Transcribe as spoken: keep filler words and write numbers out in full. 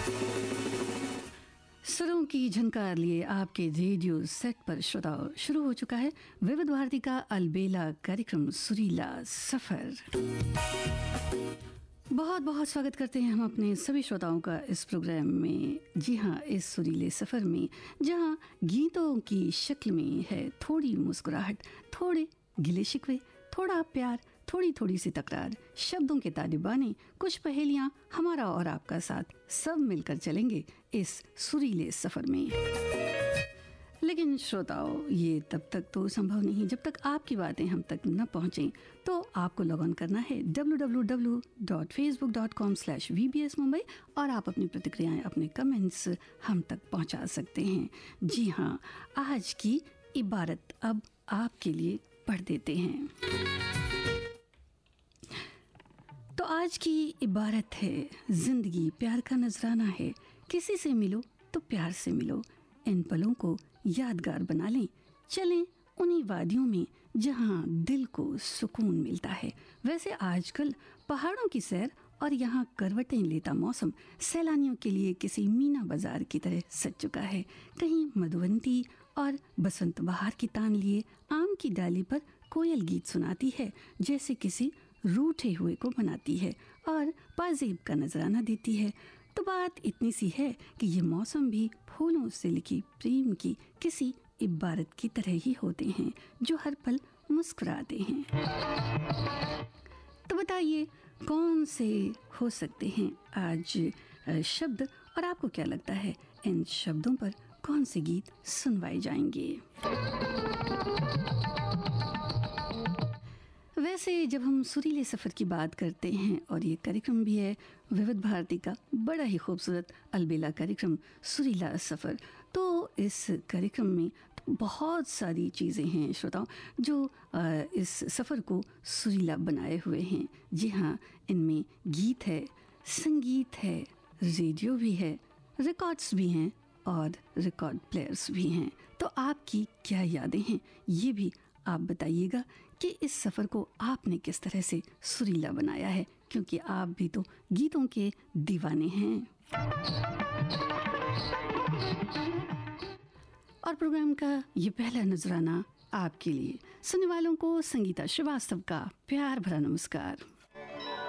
सुरों की झनकार लिए आपके रेडियो सेट पर श्रोताओं शुरू हो चुका है विविध भारती का अलबेला कार्यक्रम सुरीला सफर। बहुत बहुत स्वागत करते हैं हम अपने सभी श्रोताओं का इस प्रोग्राम में। जी हाँ, इस सुरीले सफर में जहाँ गीतों की शक्ल में है थोड़ी मुस्कुराहट, थोड़े गिले शिकवे, थोड़ा प्यार, थोड़ी थोड़ी सी तकरार, शब्दों के तालिबाने, कुछ पहेलियां, हमारा और आपका साथ, सब मिलकर चलेंगे इस सुरीले सफर में। लेकिन श्रोताओं, ये तब तक तो संभव नहीं जब तक आपकी बातें हम तक न पहुंचें। तो आपको लॉग ऑन करना है W W W dot Facebook dot com slash we B S Mumbai और आप अपनी प्रतिक्रियाएं, अपने कमेंट्स हम तक पहुंचा सकते हैं। जी हाँ, आज की इबारत अब आपके लिए पढ़ देते हैं। तो आज की इबारत है, जिंदगी प्यार का नजराना है, किसी से मिलो तो प्यार से मिलो, इन पलों को यादगार बना लें, चलें उन्हीं वादियों में जहां दिल को सुकून मिलता है। वैसे आजकल पहाड़ों की सैर और यहाँ करवटें लेता मौसम सैलानियों के लिए किसी मीना बाजार की तरह सज चुका है। कहीं मधुवंती और बसंत बहार की तान लिए आम की डाली पर कोयल गीत सुनाती है, जैसे किसी रूठे हुए को बनाती है और पाजेब का नजराना देती है। तो बात इतनी सी है कि ये मौसम भी फूलों से लिखी प्रेम की किसी इबारत की तरह ही होते हैं जो हर पल मुस्कुराते हैं। तो बताइए कौन से हो सकते हैं आज शब्द, और आपको क्या लगता है इन शब्दों पर कौन से गीत सुनवाए जाएंगे? वैसे जब हम सुरीले सफ़र की बात करते हैं, और ये कार्यक्रम भी है विविध भारती का बड़ा ही खूबसूरत अलबेला कार्यक्रम सुरीला सफ़र, तो इस कार्यक्रम में बहुत सारी चीज़ें हैं श्रोताओं जो इस सफ़र को सुरीला बनाए हुए हैं। जी हाँ, इनमें गीत है, संगीत है, रेडियो भी है, रिकॉर्ड्स भी हैं और रिकॉर्ड प्लेयर्स भी हैं। तो आपकी क्या यादें हैं, ये भी आप बताइएगा कि इस सफ़र को आपने किस तरह से सुरीला बनाया है, क्योंकि आप भी तो गीतों के दीवाने हैं। और प्रोग्राम का ये पहला नजराना आपके लिए, सुनने वालों को संगीता श्रीवास्तव का प्यार भरा नमस्कार।